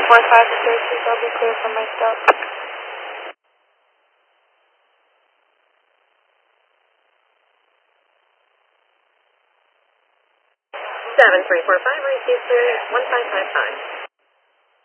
745 to Tracy, I'll be clear for my stop. 7345, receive clearance 1555.